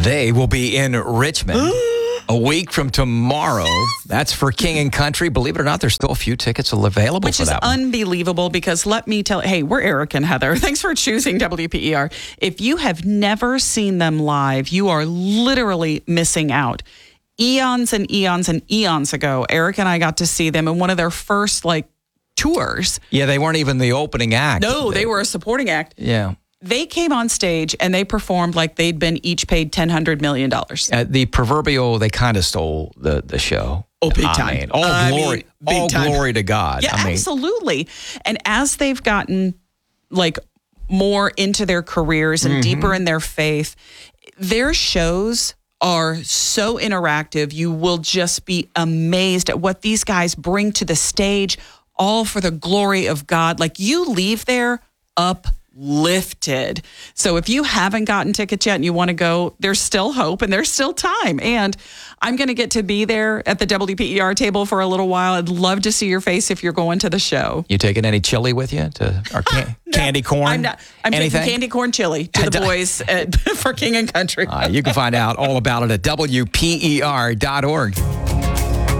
They will be in Richmond a week from tomorrow. That's for King and Country. Believe it or not, there's still a few tickets available Which for is that one. unbelievable because let me tell you, hey, we're Eric and Heather. Thanks for choosing WPER. If you have never seen them live, you are literally missing out. Eons and eons and eons ago, Eric and I got to see them in one of their first tours. Yeah, they weren't even the opening act. No, they were a supporting act. Yeah. They came on stage and they performed like they'd been each paid $100 million. The proverbial, they kind of stole the show. Oh, big time. Mean, all glory to God. Yeah, absolutely. And as they've gotten more into their careers and deeper in their faith, their shows are so interactive. You will just be amazed at what these guys bring to the stage, all for the glory of God. You leave there uplifted. So if you haven't gotten tickets yet and you want to go, there's still hope and there's still time. And I'm going to get to be there at the WPER table for a little while. I'd love to see your face if you're going to the show. You taking any chili with you or candy corn? I'm not. I'm taking candy corn chili to the boys for King and Country. You can find out all about it at WPER.org.